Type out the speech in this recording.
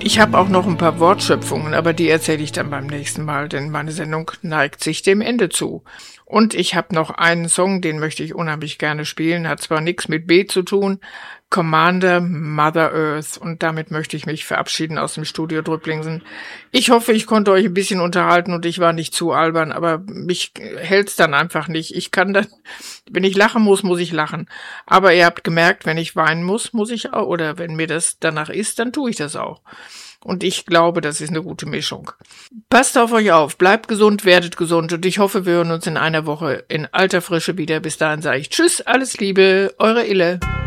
Ich habe auch noch ein paar Wortschöpfungen, aber die erzähle ich dann beim nächsten Mal, denn meine Sendung neigt sich dem Ende zu. Und ich habe noch einen Song, den möchte ich unheimlich gerne spielen, hat zwar nichts mit B zu tun, Commander Mother Earth. Und damit möchte ich mich verabschieden aus dem Studio Drüpplingsen. Ich hoffe, ich konnte euch ein bisschen unterhalten und ich war nicht zu albern, aber mich hält's dann einfach nicht. Ich kann dann, wenn ich lachen muss, muss ich lachen. Aber ihr habt gemerkt, wenn ich weinen muss, muss ich auch, oder wenn mir das danach ist, dann tue ich das auch. Und ich glaube, das ist eine gute Mischung. Passt auf euch auf, bleibt gesund, werdet gesund und ich hoffe, wir hören uns in einer Woche in alter Frische wieder. Bis dahin sage ich Tschüss, alles Liebe, eure Ille.